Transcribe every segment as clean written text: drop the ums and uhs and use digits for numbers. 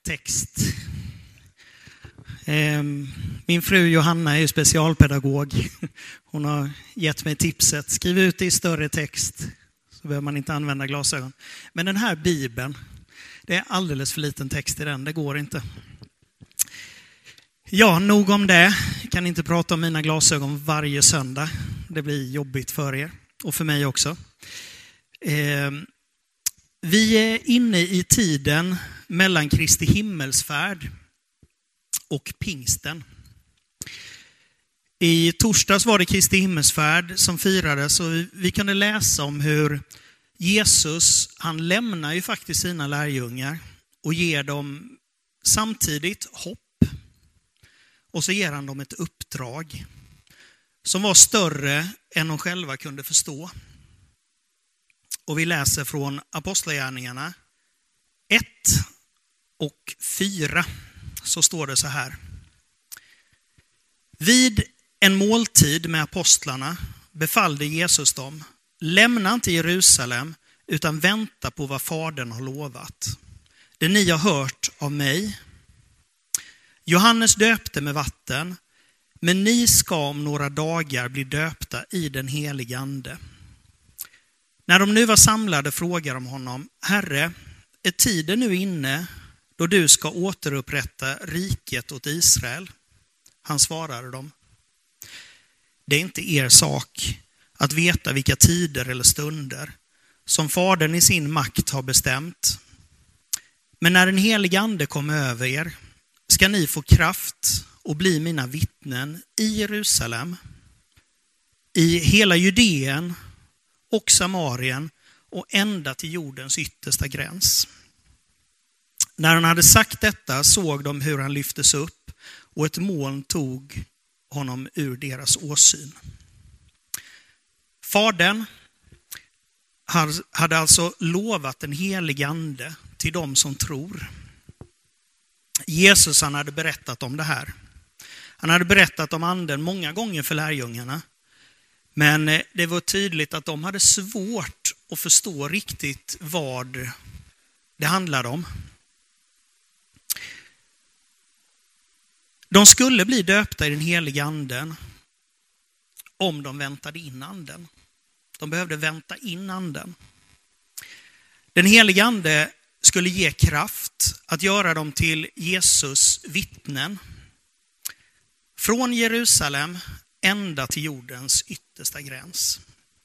text. Min fru Johanna är ju specialpedagog. Hon har gett mig tipset, skriv ut det i större text så behöver man inte använda glasögon. Men den här Bibeln, det är alldeles för liten text i den, det går inte. Ja, nog om det. Jag kan inte prata om mina glasögon varje söndag. Det blir jobbigt för er och för mig också. Vi är inne i tiden mellan Kristi himmelsfärd och pingsten. I torsdags var det Kristi himmelsfärd som firades och vi kunde läsa om hur Jesus, han lämnar ju faktiskt sina lärjungar och ger dem samtidigt hopp. Och så ger han dem ett uppdrag som var större än de själva kunde förstå. Och vi läser från Apostlagärningarna 1 och 4 så står det så här. Vid en måltid med apostlarna befallde Jesus dem, lämna inte Jerusalem utan vänta på vad Fadern har lovat. Det ni har hört av mig. Johannes döpte med vatten, men ni ska om några dagar bli döpta i den helige ande. När de nu var samlade frågade de honom, Herre, är tiden nu inne då du ska återupprätta riket åt Israel? Han svarade dem, det är inte er sak att veta vilka tider eller stunder som Fadern i sin makt har bestämt. Men när den helige ande kommer över er ska ni få kraft och bli mina vittnen i Jerusalem, i hela Judeen och Samarien och ända till jordens yttersta gräns. När han hade sagt detta såg de hur han lyftes upp och ett moln tog honom ur deras åsyn. Fadern hade alltså lovat en helig ande till dem som tror. Jesus, han hade berättat om det här. Han hade berättat om anden många gånger för lärjungarna. Men det var tydligt att de hade svårt att förstå riktigt vad det handlade om. De skulle bli döpta i den heliga anden om de väntade in anden. De behövde vänta in anden. Den heliga ande skulle ge kraft att göra dem till Jesus vittnen. Från Jerusalem ända till jordens yttersta gräns.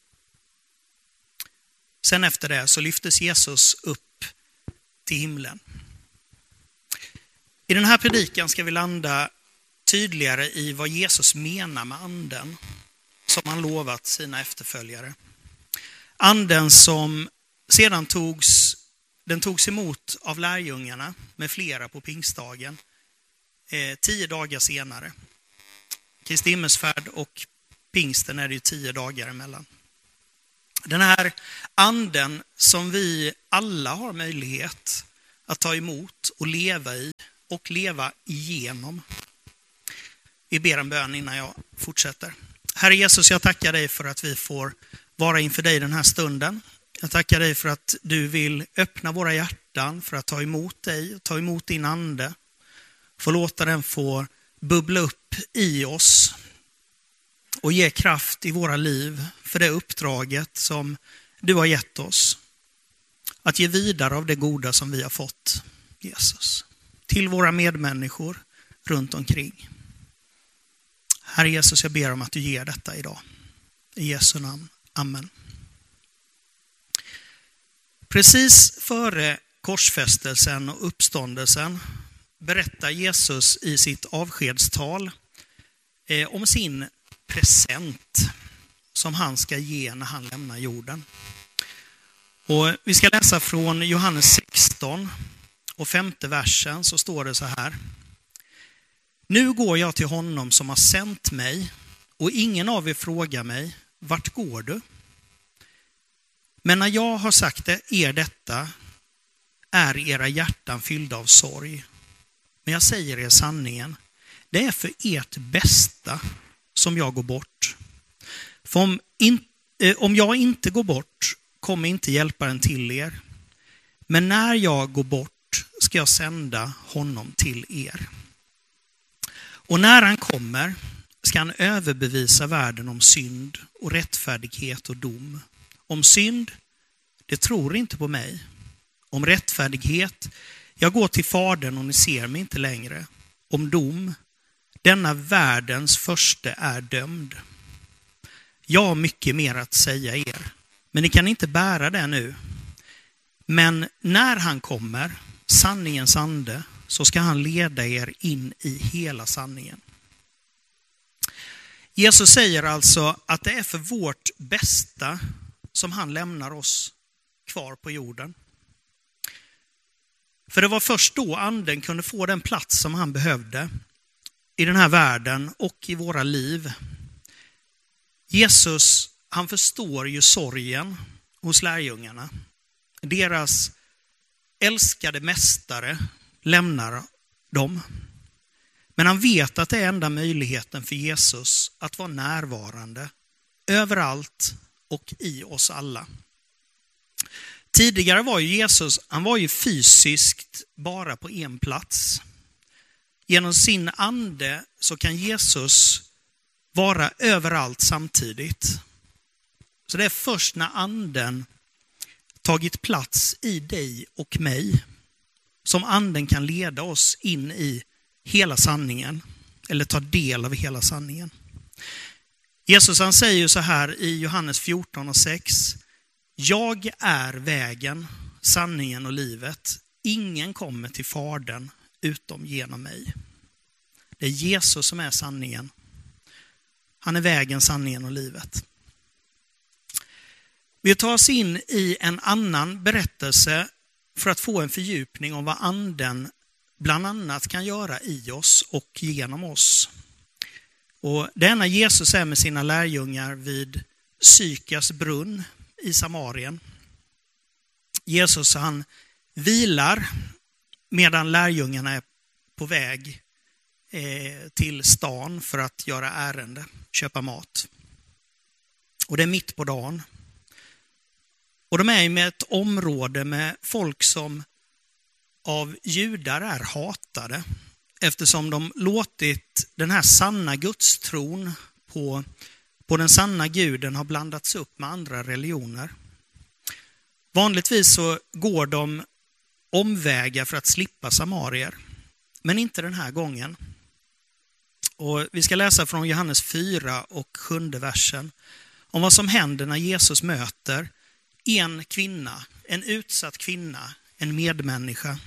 Sen efter det så lyftes Jesus upp till himlen. I den här predikan ska vi landa tydligare i vad Jesus menar med anden som han lovat sina efterföljare. Anden som sedan togs emot av lärjungarna med flera på pingstdagen 10 dagar senare. Kristi himmelsfärd och pingsten är det ju 10 dagar emellan. Den här anden som vi alla har möjlighet att ta emot och leva i och leva igenom. Vi ber en bön innan jag fortsätter. Herre Jesus, jag tackar dig för att vi får vara inför dig den här stunden. Jag tackar dig för att du vill öppna våra hjärtan för att ta emot dig och ta emot din ande. Få låta den få bubbla upp i oss och ge kraft i våra liv för det uppdraget som du har gett oss. Att ge vidare av det goda som vi har fått, Jesus, till våra medmänniskor runt omkring. Herre Jesus, jag ber om att du ger detta idag. I Jesu namn. Amen. Precis före korsfästelsen och uppståndelsen berättar Jesus i sitt avskedstal om sin present som han ska ge när han lämnar jorden. Och vi ska läsa från Johannes 16 och 5:e versen så står det så här. Nu går jag till honom som har sänt mig och ingen av er frågar mig, vart går du? Men när jag har sagt er detta är era hjärtan fyllda av sorg. Men jag säger er sanningen, det är för ert bästa som jag går bort. För om jag inte går bort kommer inte hjälparen till er. Men när jag går bort ska jag sända honom till er. Och när han kommer ska han överbevisa världen om synd och rättfärdighet och dom. Om synd, det tror inte på mig. Om rättfärdighet, jag går till Fadern och ni ser mig inte längre. Om dom, denna världens första är dömd. Jag har mycket mer att säga er, men ni kan inte bära det nu. Men när han kommer, sanningens ande, så ska han leda er in i hela sanningen. Jesus säger alltså att det är för vårt bästa som han lämnar oss kvar på jorden. För det var först då anden kunde få den plats som han behövde i den här världen och i våra liv. Jesus, han förstår ju sorgen hos lärjungarna. Deras älskade mästare lämnar dem. Men han vet att det är enda möjligheten för Jesus att vara närvarande överallt och i oss alla. Tidigare var ju Jesus, han var ju fysiskt bara på en plats. Genom sin ande så kan Jesus vara överallt samtidigt. Så det är först när anden tagit plats i dig och mig som anden kan leda oss in i hela sanningen, eller ta del av hela sanningen. Jesus, han säger ju så här i Johannes 14:6. Jag är vägen, sanningen och livet. Ingen kommer till Fadern utom genom mig. Det är Jesus som är sanningen. Han är vägen, sanningen och livet. Vi tar oss in i en annan berättelse för att få en fördjupning om vad anden bland annat kan göra i oss och genom oss. Och det är när Jesus är med sina lärjungar vid Sykars brunn i Samarien. Jesus, han vilar medan lärjungarna är på väg till stan för att göra ärende, köpa mat. Och det är mitt på dagen. Och de är med ett område med folk som av judar är hatade, eftersom de låtit den här sanna gudstron på den sanna guden har blandats upp med andra religioner. Vanligtvis så går de omvägar för att slippa samarier, men inte den här gången. Och vi ska läsa från Johannes 4 och 7:e versen om vad som händer när Jesus möter en kvinna, en utsatt kvinna, en medmänniska.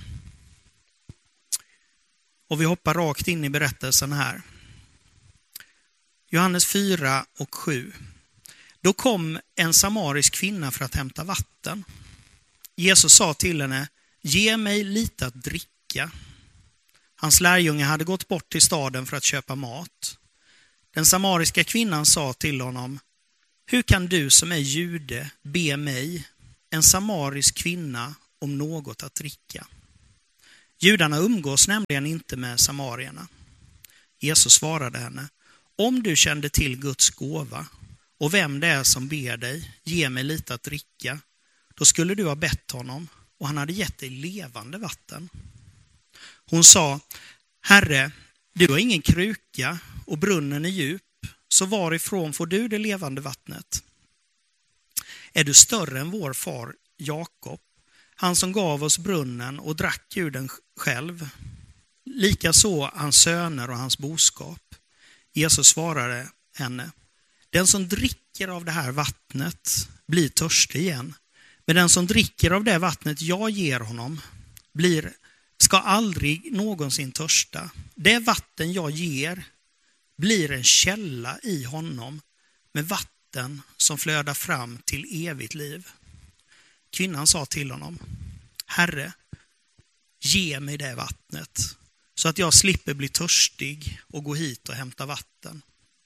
Och vi hoppar rakt in i berättelsen här. Johannes 4 och 7. Då kom en samarisk kvinna för att hämta vatten. Jesus sa till henne, ge mig lite att dricka. Hans lärjungar hade gått bort till staden för att köpa mat. Den samariska kvinnan sa till honom, hur kan du som är jude be mig, en samarisk kvinna, om något att dricka? Judarna umgås nämligen inte med samarierna. Jesus svarade henne, om du kände till Guds gåva och vem det är som ber dig, ge mig lite att dricka, då skulle du ha bett honom och han hade gett dig levande vatten. Hon sa, Herre, du har ingen kruka och brunnen är djup, så varifrån får du det levande vattnet? Är du större än vår far Jakob, han som gav oss brunnen och drack ur den själv? Likaså hans söner och hans boskap. Jesus svarade henne, den som dricker av det här vattnet blir törstig igen. Men den som dricker av det vattnet jag ger honom ska aldrig någonsin törsta. Det vatten jag ger blir en källa i honom med vatten som flödar fram till evigt liv. Kvinnan sa till honom, Herre, ge mig det vattnet så att jag slipper bli törstig och gå hit och hämta vatten.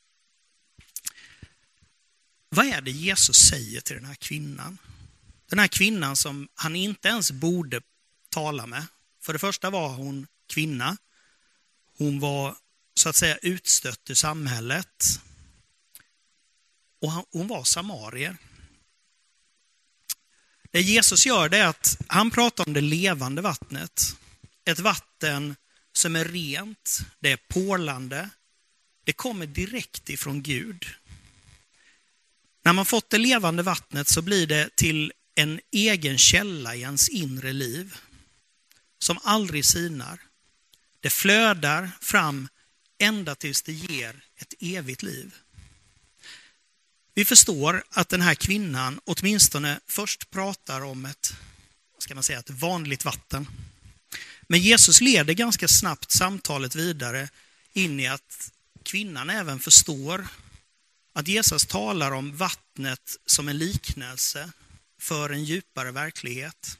Vad är det Jesus säger till den här kvinnan? Den här kvinnan som han inte ens borde tala med. För det första var hon kvinna. Hon var så att säga utstött ur samhället. Och hon var samarier. Det Jesus gör det är att han pratar om det levande vattnet. ett vatten som är rent, det är porlande, det kommer direkt ifrån Gud. När man fått det levande vattnet så blir det till en egen källa i ens inre liv som aldrig sinar. Det flödar fram ända tills det ger ett evigt liv. Vi förstår att den här kvinnan åtminstone först pratar om ett vanligt vatten. Men Jesus leder ganska snabbt samtalet vidare in i att kvinnan även förstår att Jesus talar om vattnet som en liknelse för en djupare verklighet.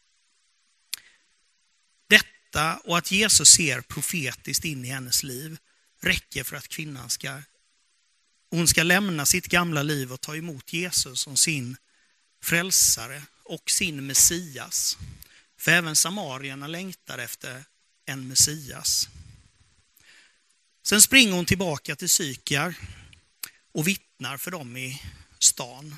Detta och att Jesus ser profetiskt in i hennes liv räcker för att kvinnan ska lämna sitt gamla liv och ta emot Jesus som sin frälsare och sin Messias. För även samarierna längtar efter en Messias. Sen springer hon tillbaka till Sykar och vittnar för dem i stan.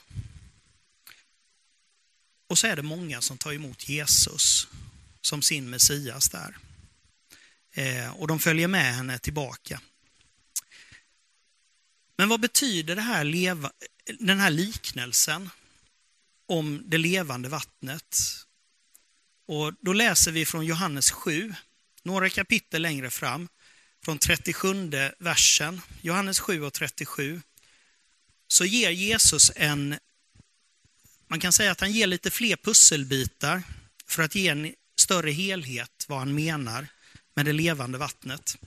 Och så är det många som tar emot Jesus som sin Messias där. Och de följer med henne tillbaka. Men vad betyder den här liknelsen om det levande vattnet? Och då läser vi från Johannes 7, några kapitel längre fram, från 37 versen, Johannes 7 och 37, så ger Jesus man kan säga att han ger lite fler pusselbitar för att ge en större helhet vad han menar med det levande vattnet.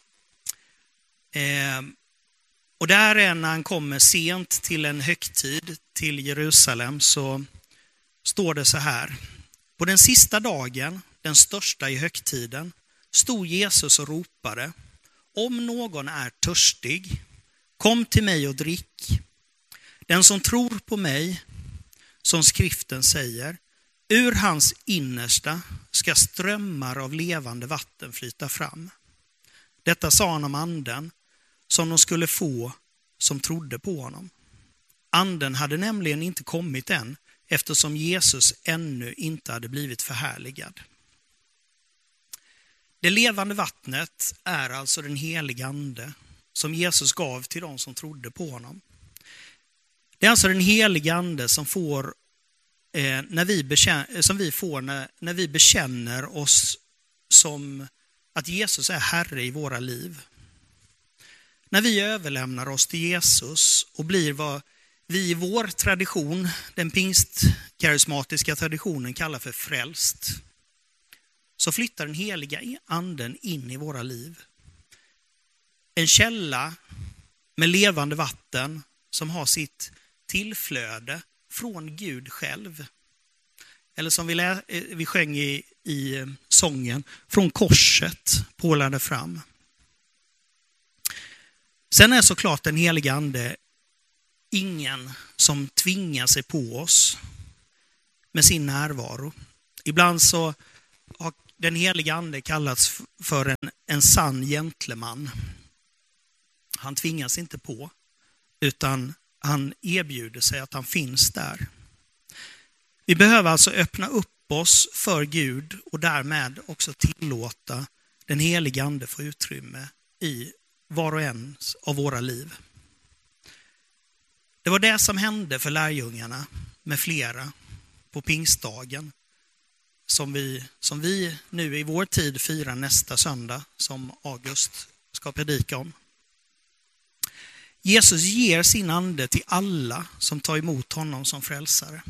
Och där är när han kommer sent till en högtid till Jerusalem så står det så här. På den sista dagen, den största i högtiden, stod Jesus och ropade: om någon är törstig, kom till mig och drick. Den som tror på mig, som skriften säger, ur hans innersta ska strömmar av levande vatten flyta fram. Detta sa han om anden som de skulle få som trodde på honom. Anden hade nämligen inte kommit än, eftersom Jesus ännu inte hade blivit förhärligad. Det levande vattnet är alltså den heliga ande som Jesus gav till de som trodde på honom. Det är alltså den heliga ande som vi får när vi bekänner oss som att Jesus är Herre i våra liv. När vi överlämnar oss till Jesus och blir vad vi i vår tradition, den pingstkarismatiska traditionen, kallar för frälst, så flyttar den heliga anden in i våra liv. En källa med levande vatten som har sitt tillflöde från Gud själv. Eller som vi sjöng i sången, från korset pålade fram. Sen är såklart den heliga ande ingen som tvingar sig på oss med sin närvaro. Ibland så har den heliga ande kallats för en sann gentleman. Han tvingas inte på, utan han erbjuder sig att han finns där. Vi behöver alltså öppna upp oss för Gud och därmed också tillåta den heliga ande få utrymme i var och en av våra liv. Det var det som hände för lärjungarna med flera på pingstdagen som vi nu i vår tid firar nästa söndag, som August ska predika om. Jesus ger sin ande till alla som tar emot honom som frälsare.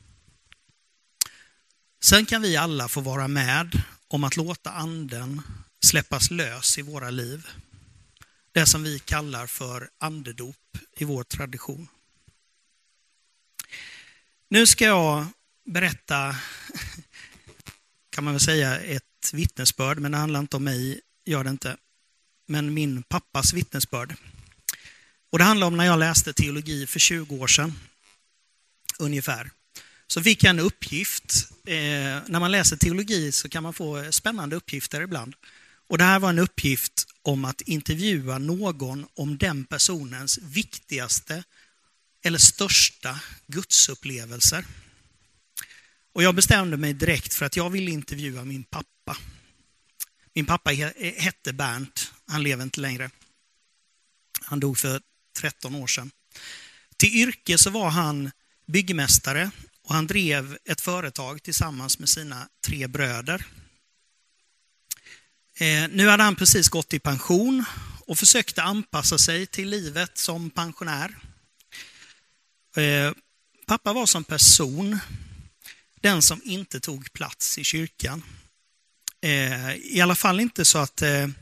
Sen kan vi alla få vara med om att låta anden släppas lös i våra liv. Det som vi kallar för andedop i vår tradition. Nu ska jag berätta, kan man väl säga, ett vittnesbörd, men det handlar inte om mig, gör det inte, men min pappas vittnesbörd. Och det handlar om när jag läste teologi för 20 år sedan, ungefär. Så fick jag en uppgift. När man läser teologi så kan man få spännande uppgifter ibland. Och det här var en uppgift om att intervjua någon om den personens viktigaste eller största gudsupplevelser. Och jag bestämde mig direkt för att jag ville intervjua min pappa. Min pappa hette Bernt, han lever inte längre. Han dog för 13 år sedan. Till yrke så var han byggmästare och han drev ett företag tillsammans med sina 3 bröder. Nu hade han precis gått i pension och försökte anpassa sig till livet som pensionär. Pappa var som person den som inte tog plats i kyrkan. I alla fall inte så att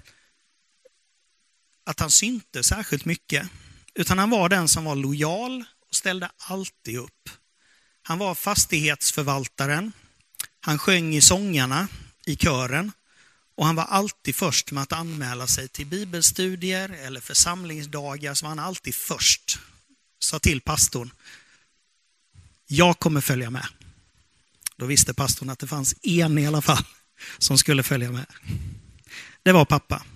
han synte särskilt mycket. Utan han var den som var lojal och ställde alltid upp. Han var fastighetsförvaltaren. Han sjöng i sångarna i kören. Och han var alltid först med att anmäla sig till bibelstudier eller församlingsdagar. Så var han alltid först. Sa till pastorn: jag kommer följa med. Då visste pastorn att det fanns en i alla fall som skulle följa med. Det var pappa.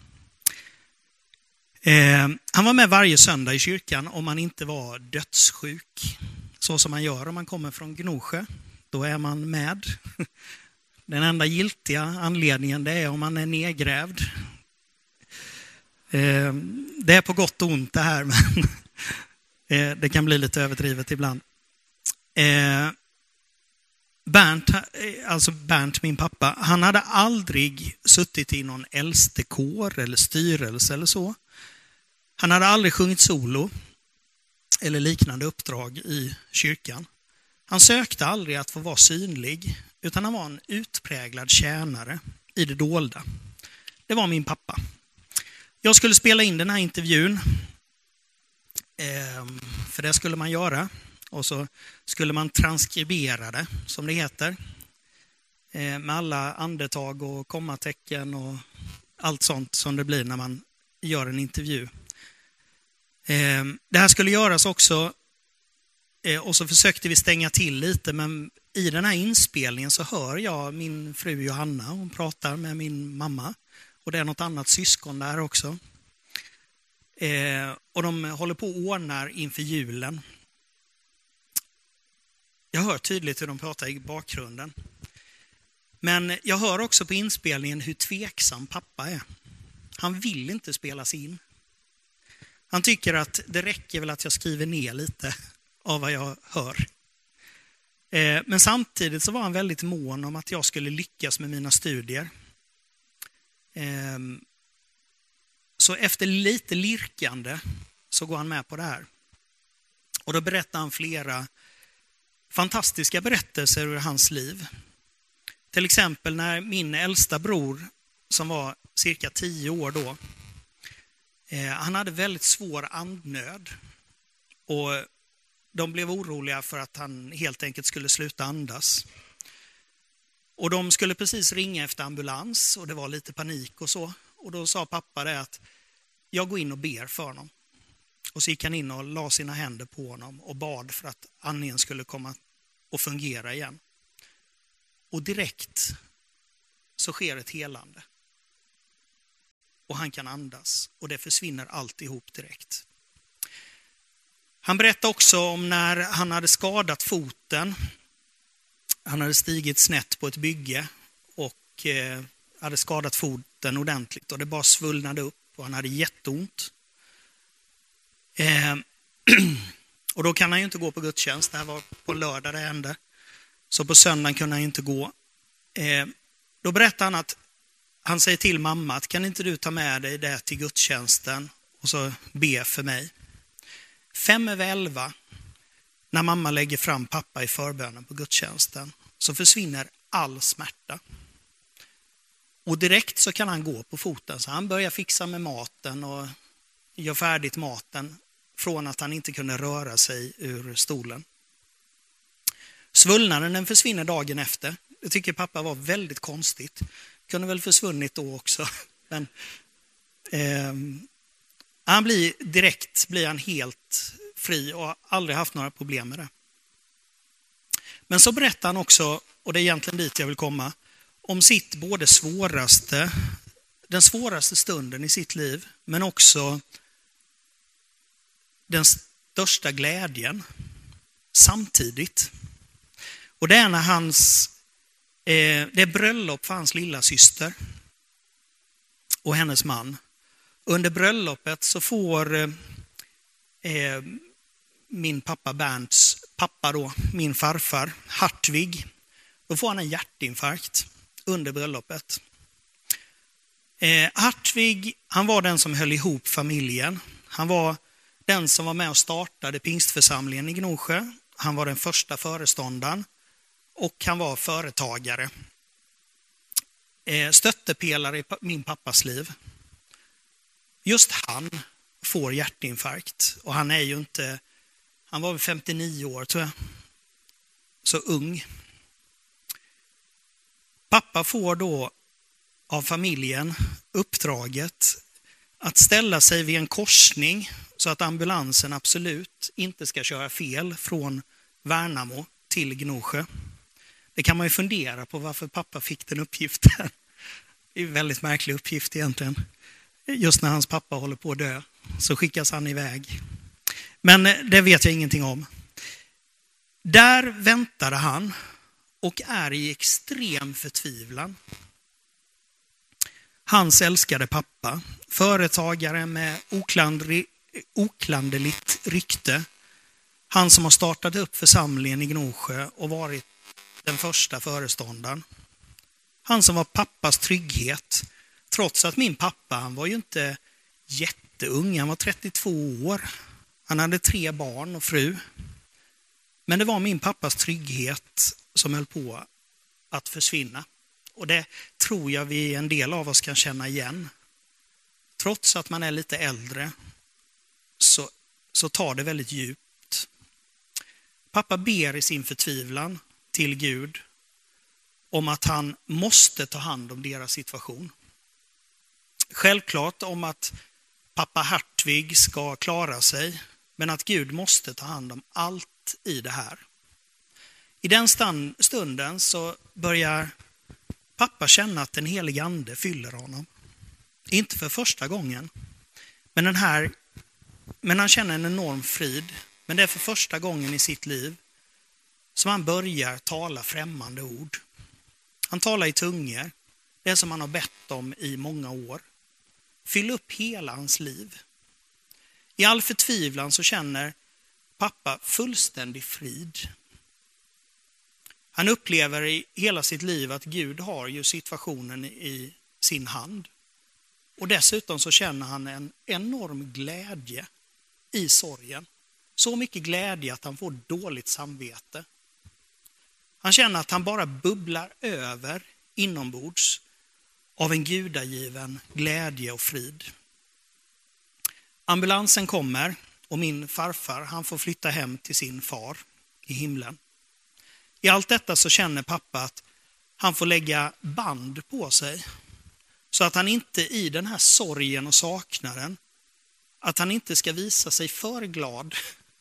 Han var med varje söndag i kyrkan om man inte var dödssjuk. Så som man gör om man kommer från Gnosjö. Då är man med. Den enda giltiga anledningen det är om man är nedgrävd. Det är på gott och ont det här, men det kan bli lite överdrivet ibland. Bernt, min pappa, han hade aldrig suttit i någon äldstekår eller styrelse eller så. Han hade aldrig sjungit solo eller liknande uppdrag i kyrkan. Han sökte aldrig att få vara synlig, utan han var en utpräglad tjänare i det dolda. Det var min pappa. Jag skulle spela in den här intervjun, för det skulle man göra. Och så skulle man transkribera det, som det heter, med alla andetag och kommatecken och allt sånt som det blir när man gör en intervju. Det här skulle göras också, och så försökte vi stänga till lite, men i den här inspelningen så hör jag min fru Johanna, hon pratar med min mamma, och det är något annat syskon där också. Och de håller på och ordnar inför julen. Jag hör tydligt hur de pratar i bakgrunden. Men jag hör också på inspelningen hur tveksam pappa är. Han vill inte spelas in. Han tycker att det räcker väl att jag skriver ner lite av vad jag hör. Men samtidigt så var han väldigt mån om att jag skulle lyckas med mina studier. Så efter lite lirkande så går han med på det här. Och då berättar han flera fantastiska berättelser ur hans liv. Till exempel när min äldsta bror, som var cirka 10 år då, han hade väldigt svår andnöd. Och de blev oroliga för att han helt enkelt skulle sluta andas. Och de skulle precis ringa efter ambulans och det var lite panik och så. Och då sa pappa det att jag går in och ber för honom. Och så gick han in och la sina händer på honom och bad för att andningen skulle komma och fungera igen. Och direkt så sker ett helande. Och han kan andas och det försvinner alltihop direkt. Han berättade också om när han hade skadat foten. Han hade stigit snett på ett bygge och hade skadat foten ordentligt. Och det bara svullnade upp och han hade jätteont. Och då kan han ju inte gå på gudstjänst. Det här var på lördag det hände. Så på söndagen kunde han ju inte gå. Då berättar han att han säger till mamma att kan inte du ta med dig det till gudstjänsten och så be för mig. 11:05 när mamma lägger fram pappa i förbönen på gudstjänsten så försvinner all smärta. Och direkt så kan han gå på foten. Så han börjar fixa med maten och gör färdigt maten från att han inte kunde röra sig ur stolen. Svullnaden den försvinner dagen efter. Det tycker pappa var väldigt konstigt. Kunde väl försvunnit då också. Men han blir han helt fri och har aldrig haft några problem med det. Men så berättar han också, och det är egentligen dit jag vill komma, om sitt både den svåraste stunden i sitt liv, men också den största glädjen samtidigt. Och det är när det är bröllop för hans lilla syster. och hennes man. Under bröllopet så får min pappa Bernts pappa då, min farfar Hartvig, då får han en hjärtinfarkt under bröllopet. Hartvig, han var den som höll ihop familjen. Han var den som var med och startade pingstförsamlingen i Gnosjö. Han var den första föreståndaren och han var företagare. Stöttepelare i min pappas liv. Just han får hjärtinfarkt och han är ju inte, han var väl 59 år tror jag, så ung. Pappa får då av familjen uppdraget att ställa sig vid en korsning så att ambulansen absolut inte ska köra fel från Värnamo till Gnosjö. Det kan man ju fundera på varför pappa fick den uppgiften. Det är en väldigt märklig uppgift egentligen. Just när hans pappa håller på att dö så skickas han iväg. Men det vet jag ingenting om. Där väntade han och är i extrem förtvivlan. Hans älskade pappa, företagare med oklanderligt rykte. Han som har startat upp församlingen i Gnosjö och varit den första föreståndaren. Han som var pappas trygghet. Trots att min pappa, han var ju inte jätteung, han var 32 år. Han hade 3 barn och fru. Men det var min pappas trygghet som höll på att försvinna. Och det tror jag vi en del av oss kan känna igen. Trots att man är lite äldre så tar det väldigt djupt. Pappa ber i sin förtvivlan till Gud om att han måste ta hand om deras situation. Självklart om att pappa Hartvig ska klara sig, men att Gud måste ta hand om allt i det här. I den stunden så börjar pappa känna att den helige ande fyller honom. Inte för första gången, men han känner en enorm frid. Men det är för första gången i sitt liv som han börjar tala främmande ord. Han talar i tungor, det som han har bett om i många år. Fyll upp hela hans liv. I all förtvivlan så känner pappa fullständig frid. Han upplever i hela sitt liv att Gud har ju situationen i sin hand. Och dessutom så känner han en enorm glädje i sorgen. Så mycket glädje att han får dåligt samvete. Han känner att han bara bubblar över inombords av en gudagiven glädje och frid. Ambulansen kommer och min farfar, han får flytta hem till sin far i himlen. I allt detta så känner pappa att han får lägga band på sig. Så att han inte i den här sorgen och saknaden, att han inte ska visa sig för glad.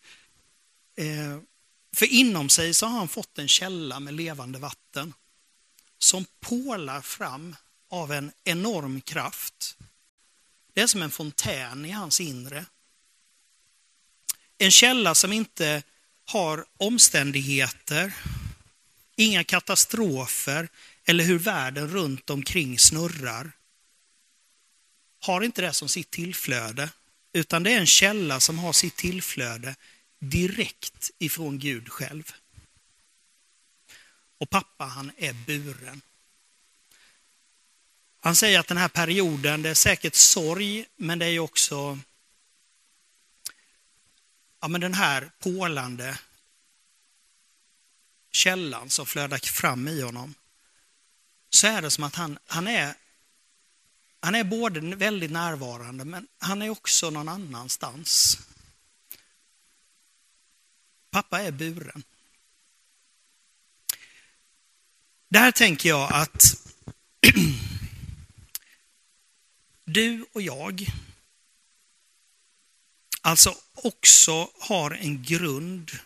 För inom sig så har han fått en källa med levande vatten som pålar fram av en enorm kraft. Det är som en fontän i hans inre. En källa som inte har omständigheter, inga katastrofer eller hur världen runt omkring snurrar. Har inte det som sitt tillflöde, utan det är en källa som har sitt tillflöde direkt ifrån Gud själv. Och pappa, han är buren. Han säger att den här perioden, det är säkert sorg, men det är ju också men den här pålande källan som flödar fram i honom. Så är det som att han är både väldigt närvarande, men han är också någon annanstans. Pappa är buren. Där tänker jag att du och jag alltså också har en grund,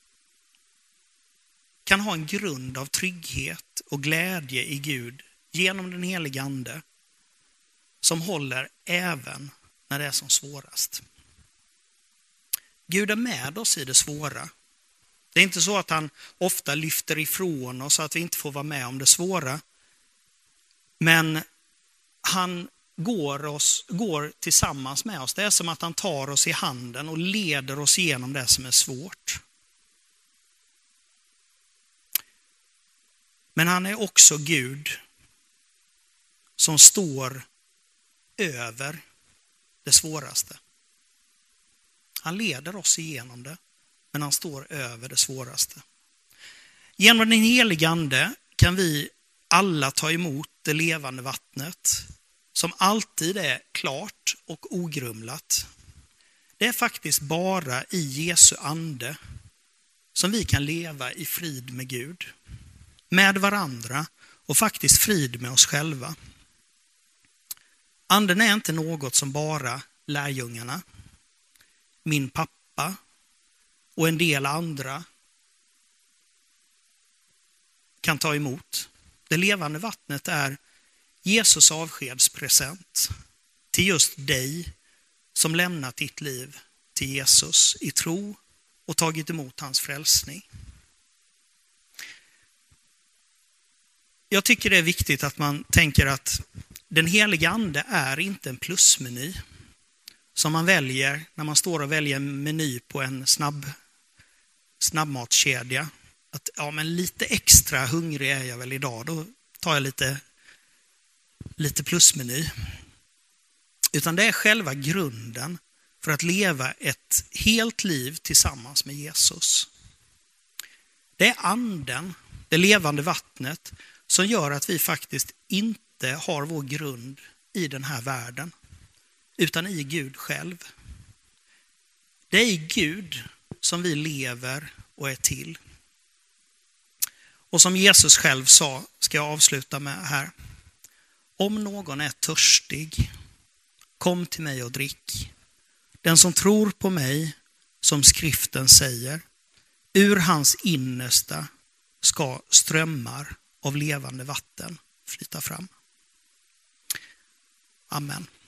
kan ha en grund av trygghet och glädje i Gud genom den helige ande som håller även när det är som svårast. Gud är med oss i det svåra. Det är inte så att han ofta lyfter ifrån oss så att vi inte får vara med om det svåra. Men han går tillsammans med oss. Det är som att han tar oss i handen och leder oss igenom det som är svårt. Men han är också Gud som står över det svåraste. Han leder oss igenom det, men han står över det svåraste. Genom den helige Ande kan vi alla ta emot det levande vattnet som alltid är klart och ogrumlat. Det är faktiskt bara i Jesu ande som vi kan leva i frid med Gud, med varandra och faktiskt frid med oss själva. Anden är inte något som bara lärjungarna, min pappa och en del andra kan ta emot. Det levande vattnet är Jesus avskedspresent till just dig som lämnat ditt liv till Jesus i tro och tagit emot hans frälsning. Jag tycker det är viktigt att man tänker att den heliga ande är inte en plusmeny som man väljer när man står och väljer en meny på en snabbmatskedja. Att men lite extra hungrig är jag väl idag, då tar jag lite plusmeny. Utan det är själva grunden för att leva ett helt liv tillsammans med Jesus. Det är anden, det levande vattnet, som gör att vi faktiskt inte har vår grund i den här världen, utan i Gud själv. Det är i Gud som vi lever och är till. Och som Jesus själv sa, ska jag avsluta med här. Om någon är törstig, kom till mig och drick. Den som tror på mig, som skriften säger, ur hans innersta ska strömmar av levande vatten flyta fram. Amen.